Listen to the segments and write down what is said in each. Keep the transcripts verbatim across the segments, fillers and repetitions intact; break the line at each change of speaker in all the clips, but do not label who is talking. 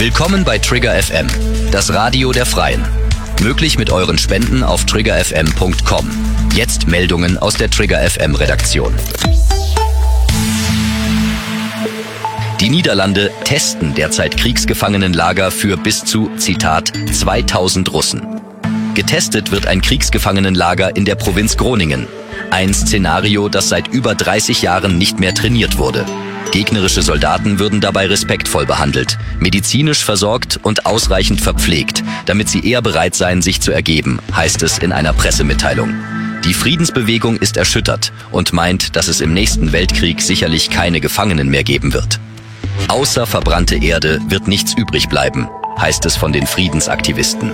Willkommen bei Trigger F M, das Radio der Freien. Möglich mit euren Spenden auf trigger f m punkt com. Jetzt Meldungen aus der Trigger F M Redaktion. Die Niederlande testen derzeit Kriegsgefangenenlager für bis zu, Zitat, zweitausend Russen. Getestet wird ein Kriegsgefangenenlager in der Provinz Groningen. Ein Szenario, das seit über dreißig Jahren nicht mehr trainiert wurde. Gegnerische Soldaten würden dabei respektvoll behandelt, medizinisch versorgt und ausreichend verpflegt, damit sie eher bereit seien, sich zu ergeben, heißt es in einer Pressemitteilung. Die Friedensbewegung ist erschüttert und meint, dass es im nächsten Weltkrieg sicherlich keine Gefangenen mehr geben wird. Außer verbrannte Erde wird nichts übrig bleiben, heißt es von den Friedensaktivisten.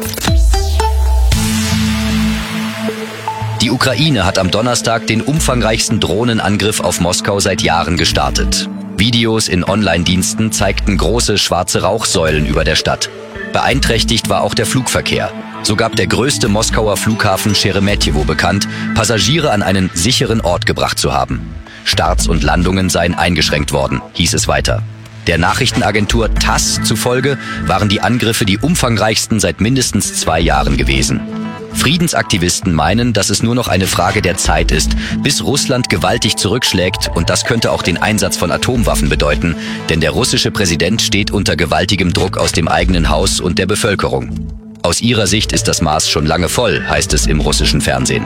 Die Ukraine hat am Donnerstag den umfangreichsten Drohnenangriff auf Moskau seit Jahren gestartet. Videos in Online-Diensten zeigten große schwarze Rauchsäulen über der Stadt. Beeinträchtigt war auch der Flugverkehr. So gab der größte Moskauer Flughafen Scheremetjewo bekannt, Passagiere an einen sicheren Ort gebracht zu haben. Starts und Landungen seien eingeschränkt worden, hieß es weiter. Der Nachrichtenagentur TASS zufolge waren die Angriffe die umfangreichsten seit mindestens zwei Jahren gewesen. Friedensaktivisten meinen, dass es nur noch eine Frage der Zeit ist, bis Russland gewaltig zurückschlägt, und das könnte auch den Einsatz von Atomwaffen bedeuten, denn der russische Präsident steht unter gewaltigem Druck aus dem eigenen Haus und der Bevölkerung. Aus ihrer Sicht ist das Maß schon lange voll, heißt es im russischen Fernsehen.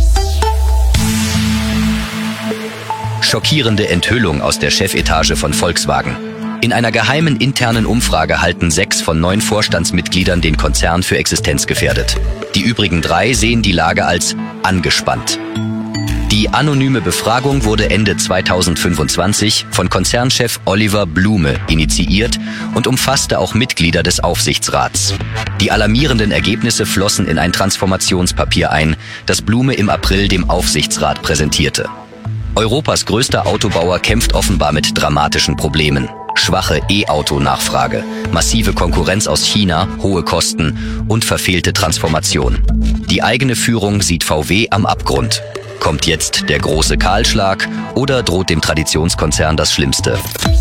Schockierende Enthüllung aus der Chefetage von Volkswagen. In einer geheimen internen Umfrage halten sechs von neun Vorstandsmitgliedern den Konzern für existenzgefährdet. Die übrigen drei sehen die Lage als angespannt. Die anonyme Befragung wurde Ende zweitausendfünfundzwanzig von Konzernchef Oliver Blume initiiert und umfasste auch Mitglieder des Aufsichtsrats. Die alarmierenden Ergebnisse flossen in ein Transformationspapier ein, das Blume im April dem Aufsichtsrat präsentierte. Europas größter Autobauer kämpft offenbar mit dramatischen Problemen. Schwache E-Auto-Nachfrage, massive Konkurrenz aus China, hohe Kosten und verfehlte Transformation. Die eigene Führung sieht V W am Abgrund. Kommt jetzt der große Kahlschlag oder droht dem Traditionskonzern das Schlimmste?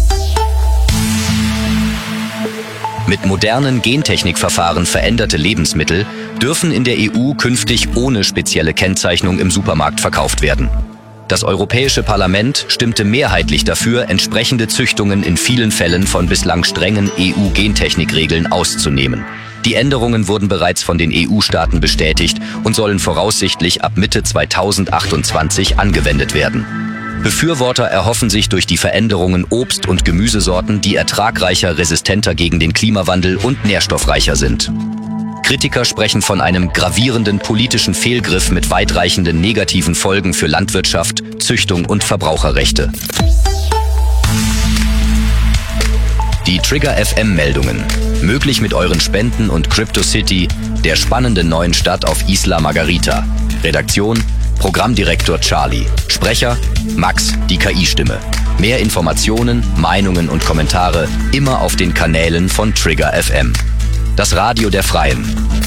Mit modernen Gentechnikverfahren veränderte Lebensmittel dürfen in der E U künftig ohne spezielle Kennzeichnung im Supermarkt verkauft werden. Das Europäische Parlament stimmte mehrheitlich dafür, entsprechende Züchtungen in vielen Fällen von bislang strengen E U-Gentechnikregeln auszunehmen. Die Änderungen wurden bereits von den E U-Staaten bestätigt und sollen voraussichtlich ab Mitte zweitausendachtundzwanzig angewendet werden. Befürworter erhoffen sich durch die Veränderungen Obst- und Gemüsesorten, die ertragreicher, resistenter gegen den Klimawandel und nährstoffreicher sind. Kritiker sprechen von einem gravierenden politischen Fehlgriff mit weitreichenden negativen Folgen für Landwirtschaft, Züchtung und Verbraucherrechte. Die Trigger F M-Meldungen. Möglich mit euren Spenden und CryptoCity, der spannenden neuen Stadt auf Isla Margarita. Redaktion: Programmdirektor Charlie. Sprecher: Max, die K I-Stimme. Mehr Informationen, Meinungen und Kommentare immer auf den Kanälen von Trigger F M. Das Radio der Freien.